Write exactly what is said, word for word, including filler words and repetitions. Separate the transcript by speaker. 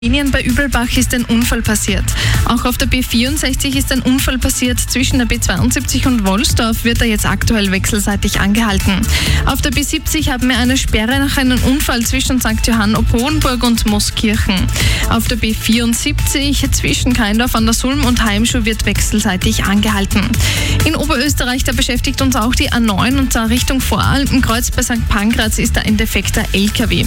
Speaker 1: Bei Übelbach ist ein Unfall passiert. Auch auf der B vierundsechzig ist ein Unfall passiert. Zwischen der B zweiundsiebzig und Wollsdorf wird er jetzt aktuell wechselseitig angehalten. Auf der B siebzig haben wir eine Sperre nach einem Unfall zwischen Sankt Johann ob Hohenburg und Mooskirchen. Auf der B vierundsiebzig zwischen Kaindorf an der Sulm und Heimschuh wird wechselseitig angehalten. In Oberösterreich, da beschäftigt uns auch die A neun und zwar Richtung Voralpenkreuz bei Sankt Pankraz ist da ein defekter L K W.